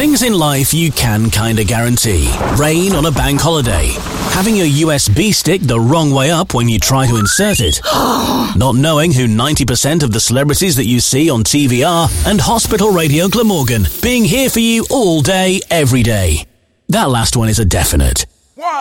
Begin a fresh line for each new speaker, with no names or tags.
things in life you can kinda guarantee. Rain on a bank holiday. Having your USB stick the wrong way up when you try to insert it. Not knowing who 90% of the celebrities that you see on TV are. And Hospital Radio Glamorgan being here for you all day, every day. That last one is a definite.